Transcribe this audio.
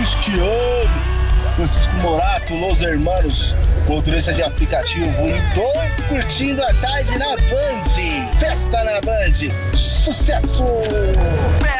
Cristiano, Francisco Morato, Los Hermanos, motorista de aplicativo, e tô curtindo a tarde na Band. Festa na Band. Sucesso!